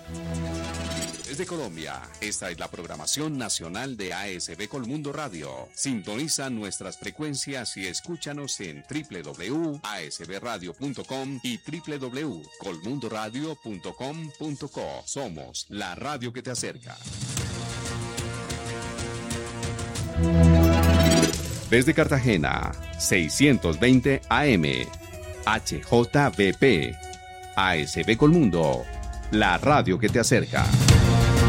Desde Colombia, esta es la programación nacional de ASB Colmundo Radio. Sintoniza nuestras frecuencias y escúchanos en www.asbradio.com y www.colmundoradio.com.co. Somos la radio que te acerca. Desde Cartagena, 620 AM, HJBP, ASB Colmundo, la radio que te acerca.